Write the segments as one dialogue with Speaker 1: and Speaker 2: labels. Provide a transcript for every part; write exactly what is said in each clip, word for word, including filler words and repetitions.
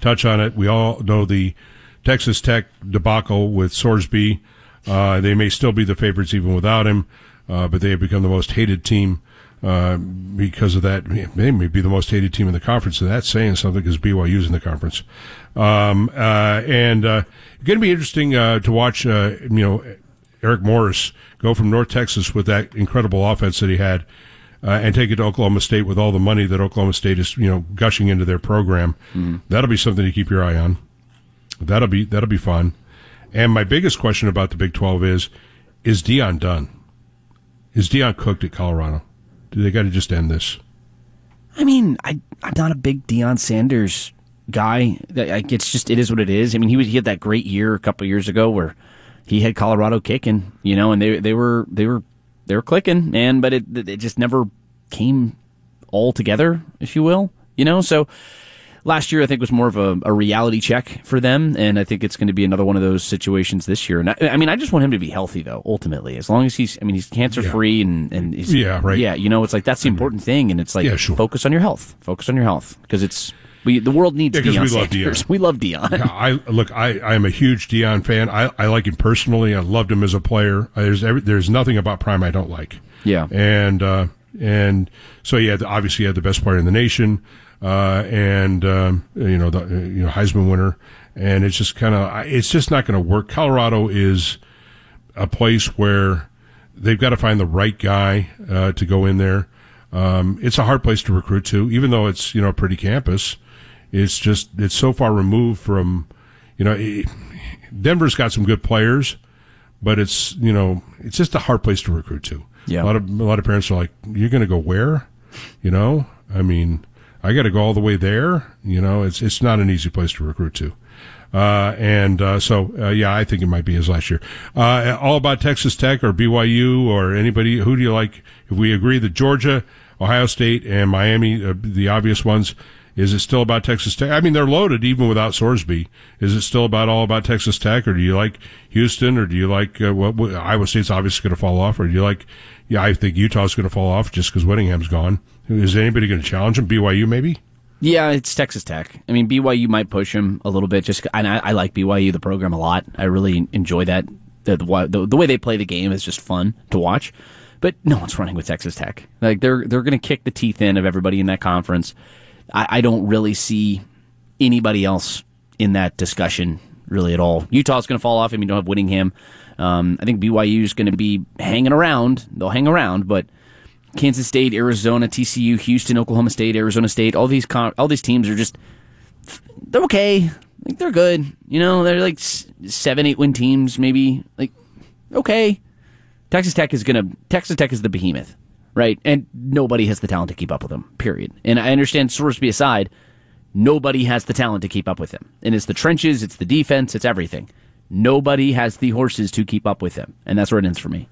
Speaker 1: touch on it. We all know the Texas Tech debacle with Sorsby. Uh, they may still be the favorites even without him, uh, but they have become the most hated team uh, because of that. They may be the most hated team in the conference, and that's saying something because B Y U's in the conference. Um, uh, and uh, it's going to be interesting uh, to watch, uh, you know, Eric Morris go from North Texas with that incredible offense that he had uh, and take it to Oklahoma State with all the money that Oklahoma State is, you know, gushing into their program. Mm-hmm. That'll be something to keep your eye on. That'll be that'll be fun. And my biggest question about the Big twelve is, is Deion done? Is Deion cooked at Colorado? Do they got to just end this?
Speaker 2: I mean, I, I'm not a big Deion Sanders guy. Like, it's just, it is what it is. I mean, he was, he had that great year a couple of years ago where he had Colorado kicking, you know, and they they were they were they were clicking, man, but it it just never came all together, if you will, you know. So last year I think was more of a, a reality check for them, and I think it's going to be another one of those situations this year. And I, I mean, I just want him to be healthy though. Ultimately, as long as he's, I mean, he's cancer free yeah. and and he's,
Speaker 1: yeah, right,
Speaker 2: yeah, you know, it's like that's the important thing, and it's like
Speaker 1: yeah, sure.
Speaker 2: focus on your health, focus on your health, because it's. We, the world needs
Speaker 1: yeah,
Speaker 2: Deion
Speaker 1: we
Speaker 2: Sanders.
Speaker 1: love Deion.
Speaker 2: We love Deion.
Speaker 1: Yeah, I look. I, I am a huge Deion fan. I, I like him personally. I loved him as a player. There's every, there's nothing about Prime I don't like.
Speaker 2: Yeah.
Speaker 1: And uh, and so yeah, obviously he had the best player in the nation, uh, and um, you know the you know Heisman winner. And it's just kind of it's just not going to work. Colorado is a place where they've got to find the right guy uh, to go in there. Um, it's a hard place to recruit to, even though it's you know a pretty campus. It's just, it's so far removed from, you know, it, Denver's got some good players, but it's, you know, it's just a hard place to recruit to.
Speaker 2: Yeah.
Speaker 1: A lot of, a lot of parents are like, you're going to go where? You know, I mean, I got to go all the way there. You know, it's, it's not an easy place to recruit to. Uh, and, uh, so, uh, yeah, I think it might be his last year. Uh, all about Texas Tech or B Y U or anybody, who do you like? If we agree that Georgia, Ohio State, and Miami, uh, the obvious ones, is it still about Texas Tech? I mean, they're loaded even without Sorsby. Is it still about all about Texas Tech, or do you like Houston, or do you like uh, what, what Iowa State's obviously going to fall off, or do you like? Yeah, I think Utah's going to fall off just because Whittingham's gone. Is anybody going to challenge them? B Y U maybe?
Speaker 2: Yeah, it's Texas Tech. I mean, B Y U might push him a little bit. Just and I, I like B Y U, the program, a lot. I really enjoy that. The, the the way they play the game is just fun to watch. But no one's running with Texas Tech. Like they're they're going to kick the teeth in of everybody in that conference. I, I don't really see anybody else in that discussion really at all. Utah's going to fall off. I mean, you don't have Whittingham. Um, I think B Y U is going to be hanging around. They'll hang around, but Kansas State, Arizona, T C U, Houston, Oklahoma State, Arizona State, all these con- all these teams are just they're okay. Like they're good. You know, they're like seven, eight win teams, maybe. Like okay. Texas Tech is going to Texas Tech is the behemoth. Right, and nobody has the talent to keep up with him, period. And I understand Sorsby aside, nobody has the talent to keep up with him. And it's the trenches, it's the defense, it's everything. Nobody has the horses to keep up with him, and that's where it ends for me.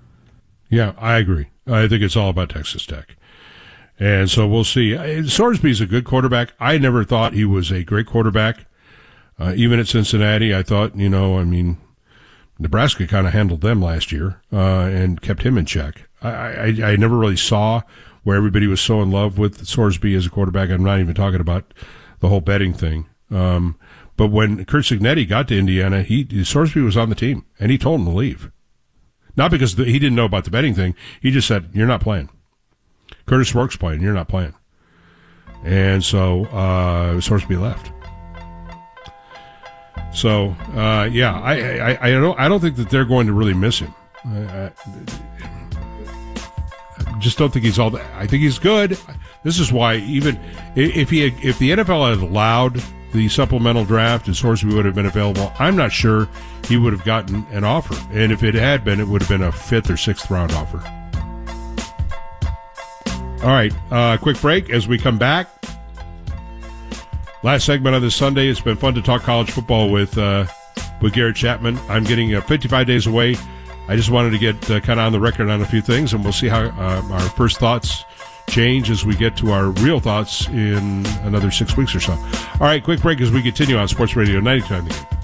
Speaker 1: Yeah, I agree. I think it's all about Texas Tech. And so we'll see. Sorsby's a good quarterback. I never thought he was a great quarterback. Uh, even at Cincinnati, I thought, you know, I mean, Nebraska kind of handled them last year uh, and kept him in check. I, I, I never really saw where everybody was so in love with Sorsby as a quarterback. I'm not even talking about the whole betting thing. Um, but when Curt Cignetti got to Indiana, he Sorsby was on the team, and he told him to leave. Not because the, he didn't know about the betting thing. He just said, you're not playing. Curtis Rourke's playing. You're not playing. And so uh, Sorsby left. So, uh, yeah, I, I, I, don't, I don't think that they're going to really miss him. I, I, just don't think he's all that. I think he's good. This is why even if he had, if the N F L had allowed the supplemental draft and Sorsby would have been available, I'm not sure he would have gotten an offer. And if it had been, it would have been a fifth or sixth round offer. All right, uh, quick break as we come back. Last segment of this Sunday. It's been fun to talk college football with uh, with Garrett Chapman. I'm getting uh, fifty-five days away. I just wanted to get uh, kind of on the record on a few things, and we'll see how uh, our first thoughts change as we get to our real thoughts in another six weeks or so. All right, quick break as we continue on Sports Radio ninety-two.